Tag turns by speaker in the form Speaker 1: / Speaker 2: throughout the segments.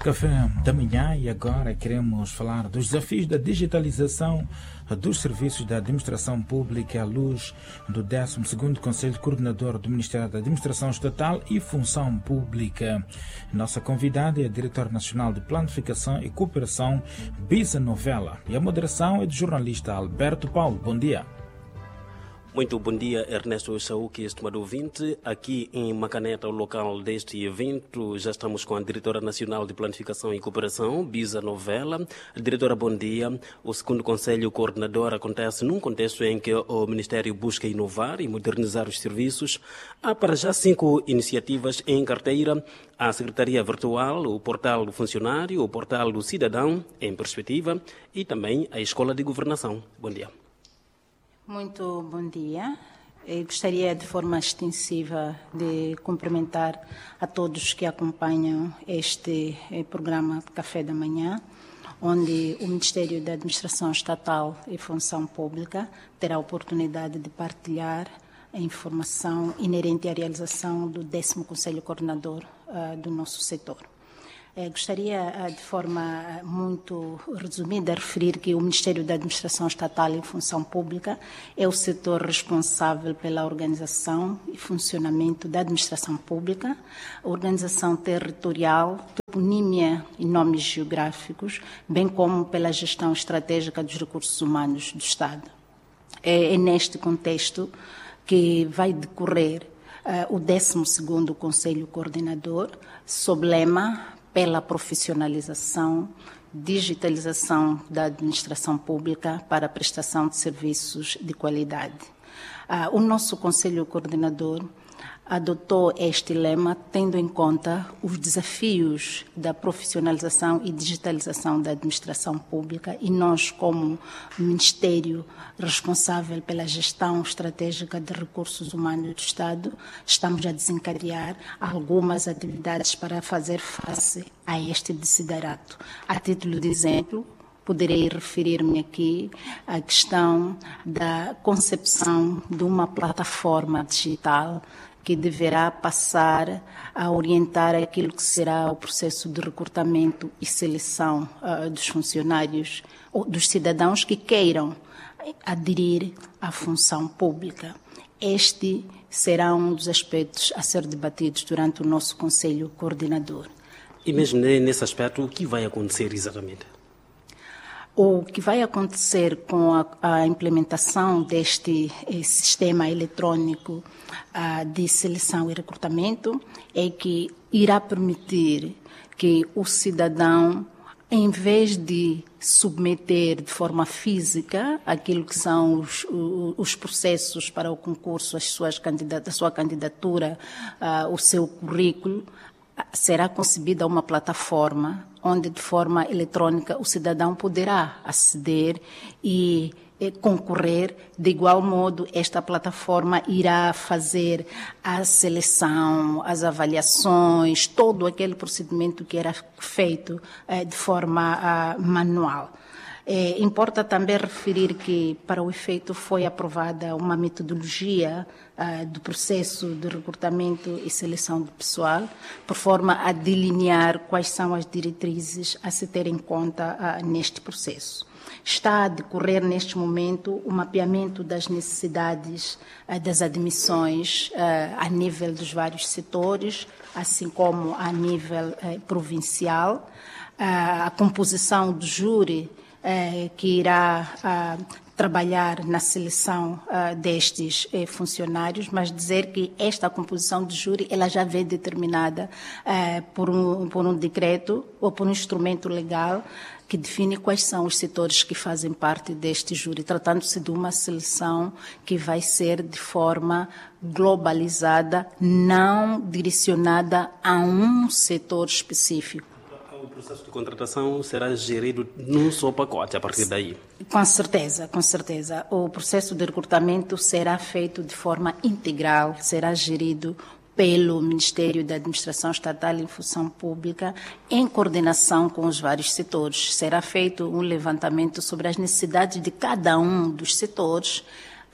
Speaker 1: Café da manhã, e agora queremos falar dos desafios da digitalização dos serviços da administração pública à luz do 12º Conselho Coordenador do Ministério da Administração Estatal e Função Pública. Nossa convidada é a Diretora Nacional de Planificação e Cooperação, Bisa Novella, e a moderação é do jornalista Alberto Paulo. Bom dia.
Speaker 2: Muito bom dia, Ernesto Saúque, estimado ouvinte. Aqui em Macaneta, o local deste evento, já estamos com a Diretora Nacional de Planificação e Cooperação, Bisa Novella. Diretora, bom dia. O segundo Conselho Coordenador acontece num contexto em que o Ministério busca inovar e modernizar os serviços. Há para já 5 iniciativas em carteira: a Secretaria Virtual, o Portal do Funcionário, o Portal do Cidadão, em perspectiva, e também a Escola de Governação. Bom dia.
Speaker 3: Muito bom dia. Eu gostaria de forma extensiva de cumprimentar a todos que acompanham este programa Café da Manhã, onde o Ministério da Administração Estatal e Função Pública terá a oportunidade de partilhar a informação inerente à realização do 10º Conselho Coordenador do nosso setor. Gostaria, de forma muito resumida, de referir que o Ministério da Administração Estatal e Função Pública é o setor responsável pela organização e funcionamento da administração pública, organização territorial, toponímia e nomes geográficos, bem como pela gestão estratégica dos recursos humanos do Estado. É neste contexto que vai decorrer o 12º Conselho Coordenador, sob lema pela profissionalização, digitalização da administração pública para a prestação de serviços de qualidade. O nosso Conselho Coordenador adotou este lema tendo em conta os desafios da profissionalização e digitalização da administração pública, e nós, como Ministério responsável pela gestão estratégica de recursos humanos do Estado, estamos a desencadear algumas atividades para fazer face a este desiderato. A título de exemplo, poderei referir-me aqui à questão da concepção de uma plataforma digital que deverá passar a orientar aquilo que será o processo de recrutamento e seleção dos funcionários ou dos cidadãos que queiram aderir à função pública. Este será um dos aspectos a ser debatidos durante o nosso Conselho Coordenador.
Speaker 2: E mesmo nesse aspecto, o que vai acontecer exatamente?
Speaker 3: O que vai acontecer com a implementação deste sistema eletrônico de seleção e recrutamento é que irá permitir que o cidadão, em vez de submeter de forma física aquilo que são os processos para o concurso, a sua candidatura, o seu currículo, será concebida uma plataforma onde, de forma eletrônica, o cidadão poderá aceder e concorrer. De igual modo, esta plataforma irá fazer a seleção, as avaliações, todo aquele procedimento que era feito de forma manual. Importa também referir que, para o efeito, foi aprovada uma metodologia do processo de recrutamento e seleção do pessoal, por forma a delinear quais são as diretrizes a se ter em conta neste processo. Está a decorrer, neste momento, o mapeamento das necessidades das admissões a nível dos vários setores, assim como a nível provincial. A composição do júri que irá trabalhar na seleção destes funcionários, mas dizer que esta composição de júri ela já vem determinada por um decreto ou por um instrumento legal que define quais são os setores que fazem parte deste júri, tratando-se de uma seleção que vai ser de forma globalizada, não direcionada a um setor específico.
Speaker 2: O processo de contratação será gerido num só pacote a partir daí?
Speaker 3: Com certeza, com certeza. O processo de recrutamento será feito de forma integral, será gerido pelo Ministério da Administração Estatal e Função Pública, em coordenação com os vários setores. Será feito um levantamento sobre as necessidades de cada um dos setores,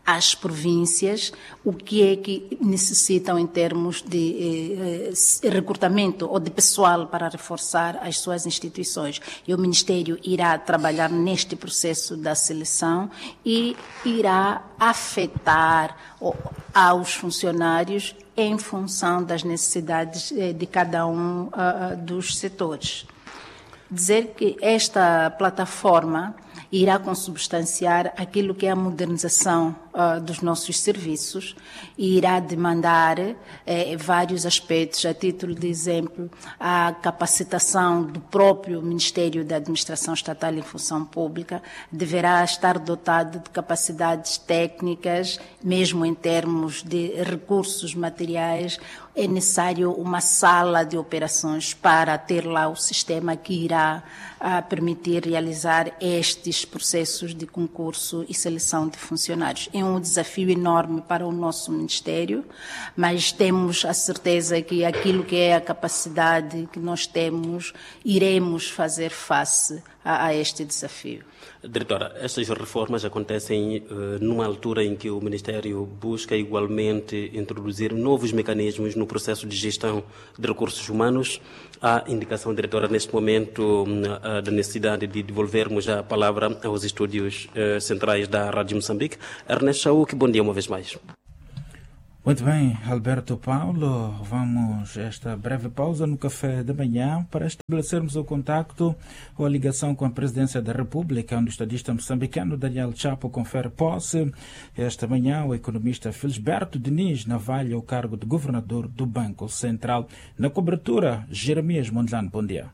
Speaker 3: às províncias o que é que necessitam em termos de recrutamento ou de pessoal para reforçar as suas instituições. E o Ministério irá trabalhar neste processo da seleção e irá afetar aos funcionários em função das necessidades de cada um dos setores. Dizer que esta plataforma irá consubstanciar aquilo que é a modernização dos nossos serviços e irá demandar vários aspectos. A título de exemplo, a capacitação do próprio Ministério da Administração Estatal em Função Pública deverá estar dotado de capacidades técnicas, mesmo em termos de recursos materiais. É necessário uma sala de operações para ter lá o sistema que irá permitir realizar estes processos de concurso e seleção de funcionários. É um desafio enorme para o nosso Ministério, mas temos a certeza que aquilo que é a capacidade que nós temos, iremos fazer face a este desafio.
Speaker 2: Diretora, estas reformas acontecem numa altura em que o Ministério busca igualmente introduzir novos mecanismos no processo de gestão de recursos humanos. Há indicação, diretora, neste momento, da necessidade de devolvermos a palavra aos estúdios centrais da Rádio Moçambique. Ernesto Chauk, bom dia uma vez mais.
Speaker 1: Muito bem, Alberto Paulo, vamos a esta breve pausa no café da manhã para estabelecermos o contacto ou a ligação com a Presidência da República, onde o estadista moçambicano Daniel Chapo confere posse. Esta manhã, o economista Felisberto Diniz Navalha o cargo de governador do Banco Central. Na cobertura, Jeremias Mondlane, bom dia.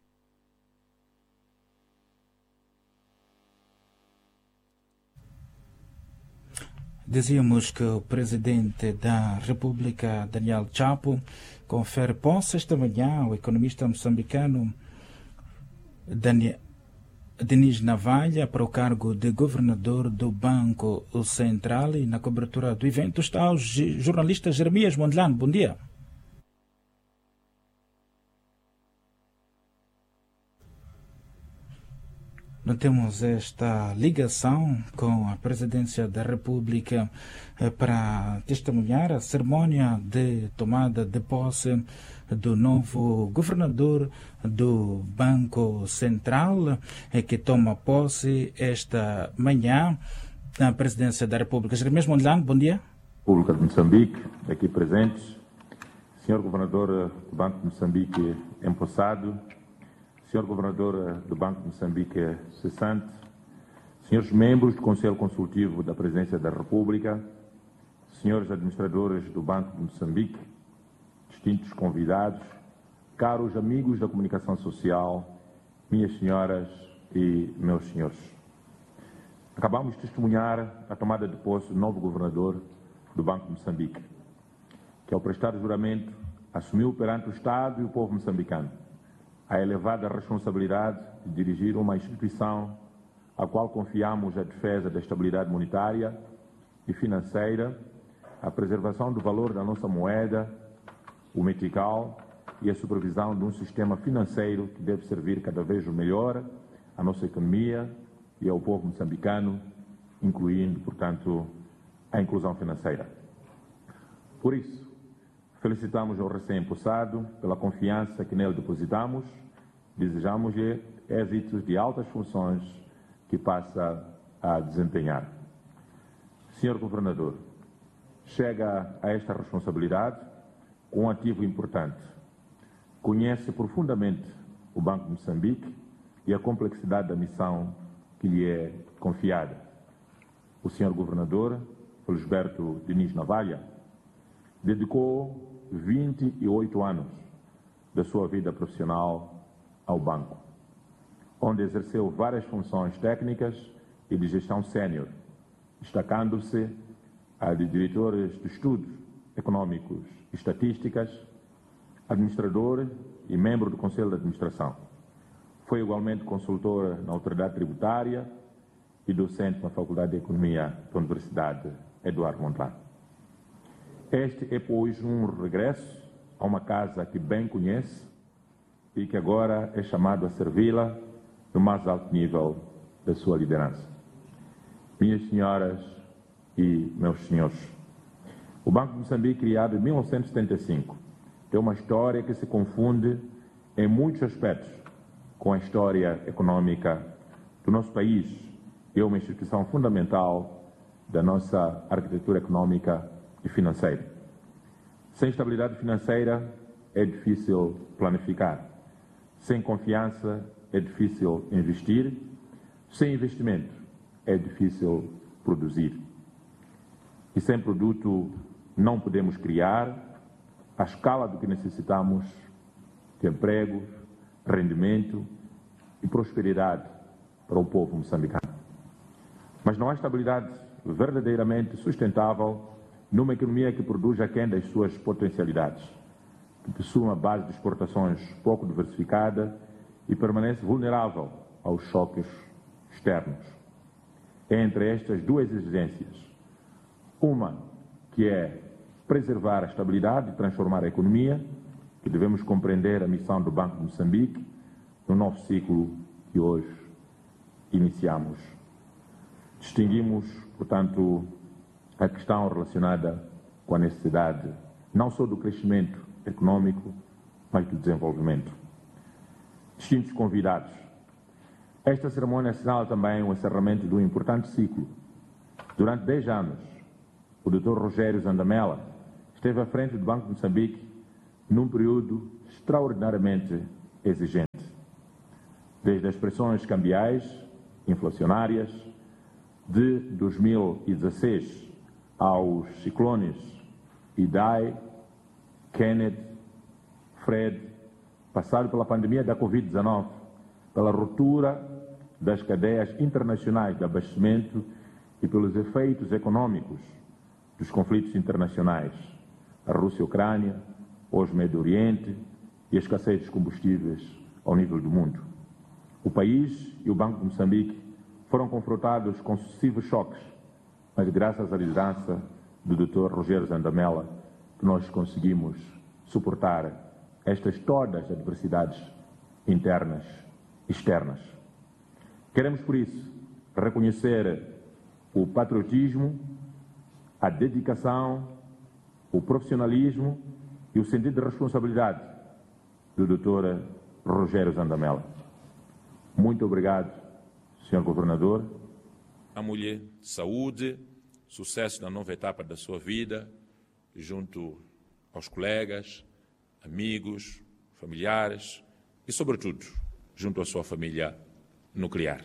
Speaker 1: Dizíamos que o presidente da República, Daniel Chapo, confere posse esta manhã ao economista moçambicano Diniz Navalha para o cargo de governador do Banco Central. E na cobertura do evento está o jornalista Jeremias Mondlane. Bom dia. Nós temos esta ligação com a Presidência da República para testemunhar a cerimônia de tomada de posse do novo governador do Banco Central, que toma posse esta manhã na Presidência da República. Jeremias Mondlane, bom dia.
Speaker 4: República de Moçambique, aqui presentes, Senhor Governador do Banco de Moçambique empossado, Senhor Governador do Banco de Moçambique cessante, senhores membros do Conselho Consultivo da Presidência da República, senhores administradores do Banco de Moçambique, distintos convidados, caros amigos da comunicação social, minhas senhoras e meus senhores. Acabamos de testemunhar a tomada de posse do novo governador do Banco de Moçambique, que ao prestar juramento assumiu perante o Estado e o povo moçambicano a elevada responsabilidade de dirigir uma instituição à qual confiamos a defesa da estabilidade monetária e financeira, a preservação do valor da nossa moeda, o metical e a supervisão de um sistema financeiro que deve servir cada vez melhor à nossa economia e ao povo moçambicano, incluindo, portanto, a inclusão financeira. Por isso, felicitamos o recém-empossado pela confiança que nele depositamos, desejamos-lhe êxitos de altas funções que passa a desempenhar. Senhor Governador, chega a esta responsabilidade com um ativo importante. Conhece profundamente o Banco de Moçambique e a complexidade da missão que lhe é confiada. O Senhor Governador, Felisberto Diniz Navalha, dedicou 28 anos da sua vida profissional ao banco, onde exerceu várias funções técnicas e de gestão sénior, destacando-se a de diretores de estudos econômicos e estatísticas, administrador e membro do Conselho de Administração. Foi igualmente consultor na Autoridade Tributária e docente na Faculdade de Economia da Universidade Eduardo Mondlane. Este é, pois, um regresso a uma casa que bem conhece e que agora é chamado a servi-la no mais alto nível da sua liderança. Minhas senhoras e meus senhores, o Banco de Moçambique, criado em 1975, tem uma história que se confunde em muitos aspectos com a história econômica do nosso país e é uma instituição fundamental da nossa arquitetura econômica e financeira. Sem estabilidade financeira é difícil planificar. Sem confiança é difícil investir. Sem investimento é difícil produzir. E sem produto não podemos criar a escala do que necessitamos de emprego, rendimento e prosperidade para o povo moçambicano. Mas não há estabilidade verdadeiramente sustentável numa economia que produz aquém das suas potencialidades, que possui uma base de exportações pouco diversificada e permanece vulnerável aos choques externos. Entre estas duas exigências, uma que é preservar a estabilidade e transformar a economia, que devemos compreender a missão do Banco de Moçambique no novo ciclo que hoje iniciamos. Distinguimos, portanto, a questão relacionada com a necessidade não só do crescimento econômico, mas do desenvolvimento. Distintos convidados, esta cerimônia assinala também o encerramento de um importante ciclo. Durante 10 anos, o Dr. Rogério Zandamela esteve à frente do Banco de Moçambique num período extraordinariamente exigente. Desde as pressões cambiais, inflacionárias, de 2016 aos ciclones Idai, Kenneth, Fred, passado pela pandemia da Covid-19, pela ruptura das cadeias internacionais de abastecimento e pelos efeitos econômicos dos conflitos internacionais, a Rússia e a Ucrânia, hoje Médio Oriente e a escassez dos combustíveis ao nível do mundo. O país e o Banco de Moçambique foram confrontados com sucessivos choques, mas graças à liderança do Dr. Rogério Zandamela, que nós conseguimos suportar estas todas as adversidades internas e externas. Queremos, por isso, reconhecer o patriotismo, a dedicação, o profissionalismo e o sentido de responsabilidade do Dr. Rogério Zandamela. Muito obrigado, Sr. Governador.
Speaker 5: A mulher, saúde, sucesso na nova etapa da sua vida, junto aos colegas, amigos, familiares e, sobretudo, junto à sua família nuclear.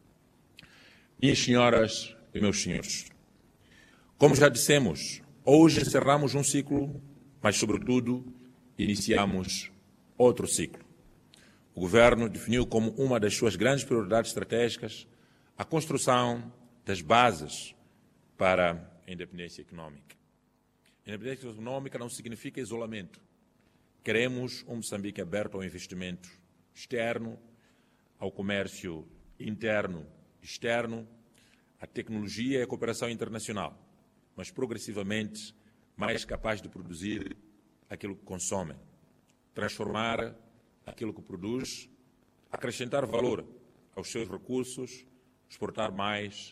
Speaker 5: Minhas senhoras e meus senhores, como já dissemos, hoje encerramos um ciclo, mas, sobretudo, iniciamos outro ciclo. O Governo definiu como uma das suas grandes prioridades estratégicas a construção das bases para a independência econômica. A independência econômica não significa isolamento. Queremos um Moçambique aberto ao investimento externo, ao comércio interno e externo, à tecnologia e à cooperação internacional, mas progressivamente mais capaz de produzir aquilo que consome, transformar aquilo que produz, acrescentar valor aos seus recursos, exportar mais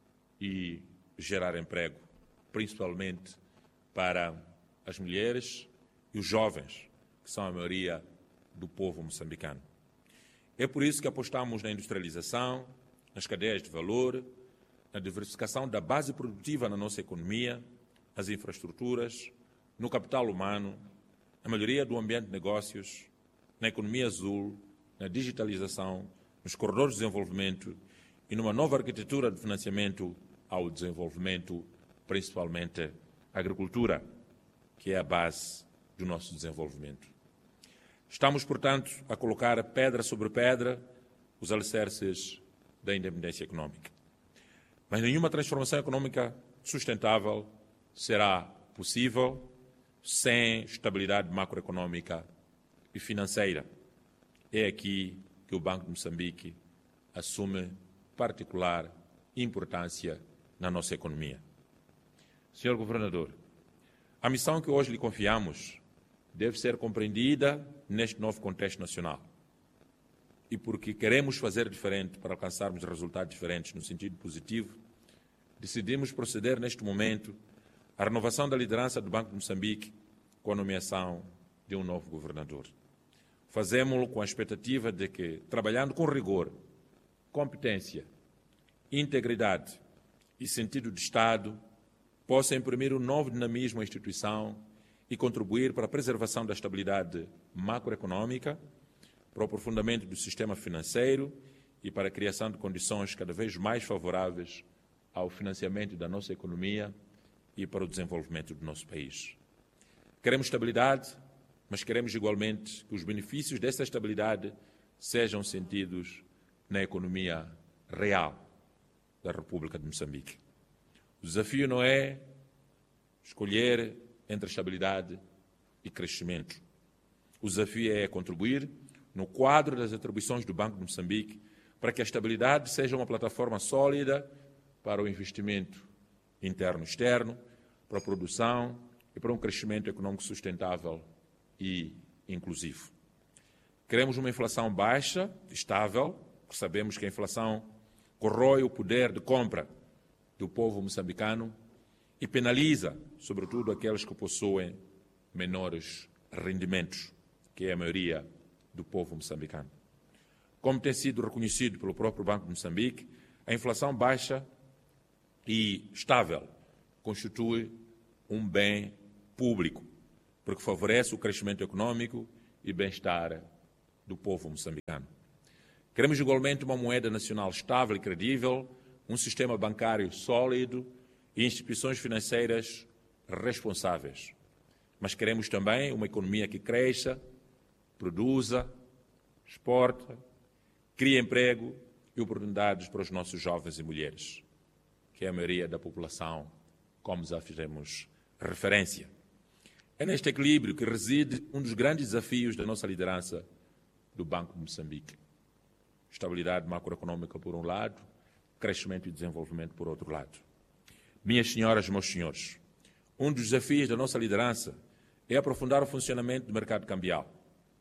Speaker 5: e gerar emprego, principalmente para as mulheres e os jovens, que são a maioria do povo moçambicano. É por isso que apostamos na industrialização, nas cadeias de valor, na diversificação da base produtiva na nossa economia, nas infraestruturas, no capital humano, na melhoria do ambiente de negócios, na economia azul, na digitalização, nos corredores de desenvolvimento e numa nova arquitetura de financiamento ao desenvolvimento, principalmente a agricultura, que é a base do nosso desenvolvimento. Estamos, portanto, a colocar pedra sobre pedra os alicerces da independência econômica. Mas nenhuma transformação econômica sustentável será possível sem estabilidade macroeconômica e financeira. É aqui que o Banco de Moçambique assume particular importância na nossa economia. Senhor Governador, a missão que hoje lhe confiamos deve ser compreendida neste novo contexto nacional. E porque queremos fazer diferente para alcançarmos resultados diferentes no sentido positivo, decidimos proceder neste momento à renovação da liderança do Banco de Moçambique com a nomeação de um novo governador. Fazemos-lo com a expectativa de que, trabalhando com rigor, competência, integridade e sentido de Estado, possa imprimir um novo dinamismo à instituição e contribuir para a preservação da estabilidade macroeconômica, para o aprofundamento do sistema financeiro e para a criação de condições cada vez mais favoráveis ao financiamento da nossa economia e para o desenvolvimento do nosso país. Queremos estabilidade, mas queremos igualmente que os benefícios dessa estabilidade sejam sentidos na economia real da República de Moçambique. O desafio não é escolher entre estabilidade e crescimento. O desafio é contribuir, no quadro das atribuições do Banco de Moçambique, para que a estabilidade seja uma plataforma sólida para o investimento interno e externo, para a produção e para um crescimento econômico sustentável e inclusivo. Queremos uma inflação baixa, estável, porque sabemos que a inflação corrói o poder de compra do povo moçambicano e penaliza, sobretudo, aqueles que possuem menores rendimentos, que é a maioria do povo moçambicano. Como tem sido reconhecido pelo próprio Banco de Moçambique, a inflação baixa e estável constitui um bem público, porque favorece o crescimento econômico e bem-estar do povo moçambicano. Queremos igualmente uma moeda nacional estável e credível, um sistema bancário sólido e instituições financeiras responsáveis. Mas queremos também uma economia que cresça, produza, exporta, crie emprego e oportunidades para os nossos jovens e mulheres, que é a maioria da população, como já fizemos referência. É neste equilíbrio que reside um dos grandes desafios da nossa liderança do Banco de Moçambique. Estabilidade macroeconômica por um lado, crescimento e desenvolvimento por outro lado. Minhas senhoras e meus senhores, um dos desafios da nossa liderança é aprofundar o funcionamento do mercado cambial.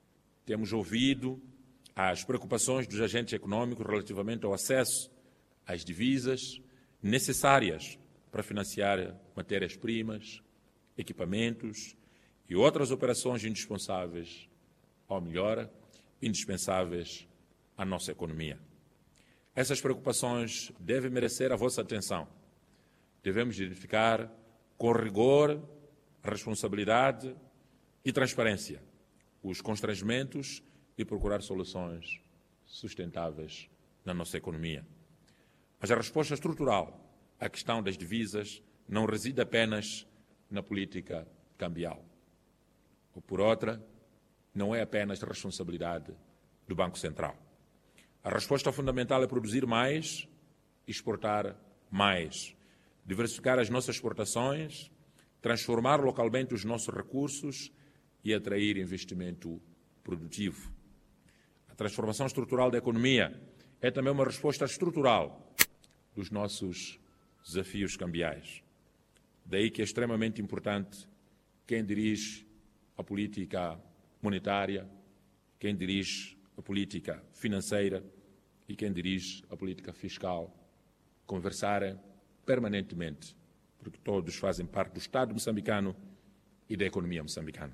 Speaker 5: Temos ouvido as preocupações dos agentes econômicos relativamente ao acesso às divisas necessárias para financiar matérias-primas, equipamentos e outras operações indispensáveis, ou melhor, indispensáveis à nossa economia. Essas preocupações devem merecer a vossa atenção. Devemos identificar com rigor, responsabilidade e transparência os constrangimentos e procurar soluções sustentáveis na nossa economia. Mas a resposta estrutural à questão das divisas não reside apenas na política cambial. Ou, por outra, não é apenas responsabilidade do Banco Central. A resposta fundamental é produzir mais e exportar mais, diversificar as nossas exportações, transformar localmente os nossos recursos e atrair investimento produtivo. A transformação estrutural da economia é também uma resposta estrutural dos nossos desafios cambiais. Daí que é extremamente importante quem dirige a política monetária, quem dirige a política financeira e quem dirige a política fiscal conversarem permanentemente, porque todos fazem parte do Estado moçambicano e da economia moçambicana.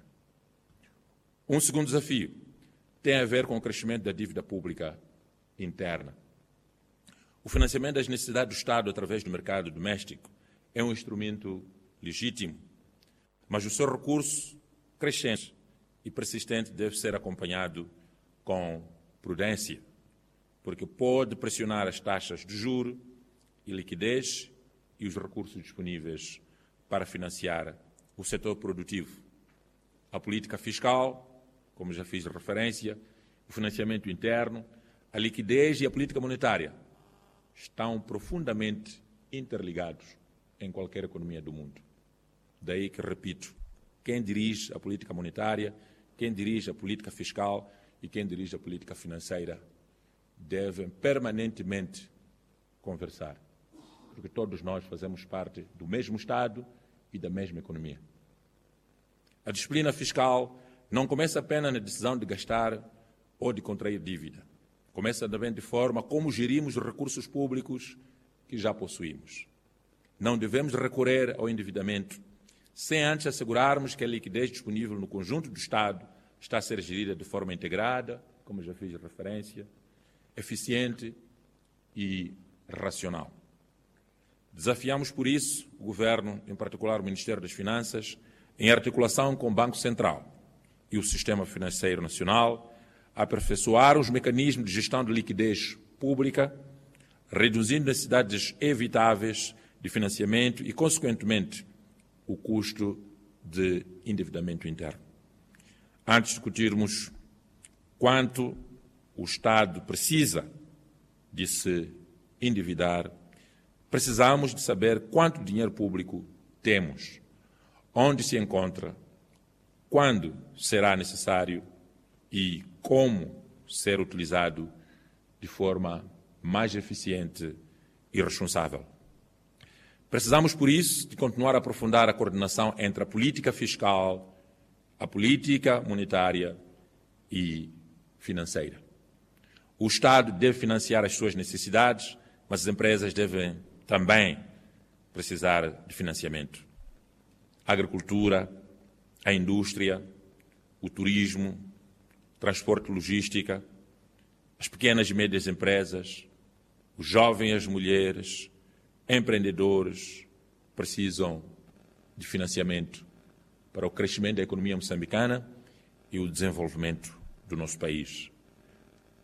Speaker 5: Um segundo desafio tem a ver com o crescimento da dívida pública interna. O financiamento das necessidades do Estado através do mercado doméstico é um instrumento legítimo, mas o seu recurso crescente e persistente deve ser acompanhado com prudência, porque pode pressionar as taxas de juros e liquidez e os recursos disponíveis para financiar o setor produtivo. A política fiscal, como já fiz referência, o financiamento interno, a liquidez e a política monetária estão profundamente interligados em qualquer economia do mundo. Daí que, repito, quem dirige a política monetária, quem dirige a política fiscal e quem dirige a política financeira devem permanentemente conversar, porque todos nós fazemos parte do mesmo Estado e da mesma economia. A disciplina fiscal não começa apenas na decisão de gastar ou de contrair dívida. Começa também de forma como gerimos os recursos públicos que já possuímos. Não devemos recorrer ao endividamento sem antes assegurarmos que a liquidez disponível no conjunto do Estado está a ser gerida de forma integrada, como já fiz referência, eficiente e racional. Desafiamos, por isso, o Governo, em particular o Ministério das Finanças, em articulação com o Banco Central e o Sistema Financeiro Nacional, a aperfeiçoar os mecanismos de gestão de liquidez pública, reduzindo necessidades evitáveis de financiamento e, consequentemente, o custo de endividamento interno. Antes de discutirmos quanto o Estado precisa de se endividar, precisamos de saber quanto dinheiro público temos, onde se encontra, quando será necessário e como ser utilizado de forma mais eficiente e responsável. Precisamos, por isso, de continuar a aprofundar a coordenação entre a política fiscal, a política monetária e financeira. O Estado deve financiar as suas necessidades, mas as empresas devem também precisar de financiamento. A agricultura, a indústria, o turismo, o transporte e logística, as pequenas e médias empresas, os jovens e as mulheres, empreendedores precisam de financiamento para o crescimento da economia moçambicana e o desenvolvimento do nosso país.